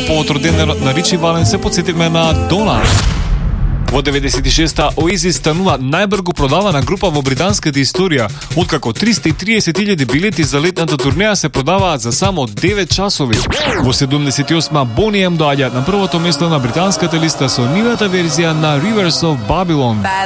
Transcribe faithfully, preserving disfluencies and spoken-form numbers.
повод роден на Ричи Вален се подсетивме на Дона. Во деветдесет и шеста Oasis станува најбрго продавана група во британската историја, откако триста и триесет илјади билети за летната турнеја се продаваат за само девет часови. Во седумдесет и осма Boney M доаѓа на првото место на британската листа со нивната верзија на Rivers of Babylon.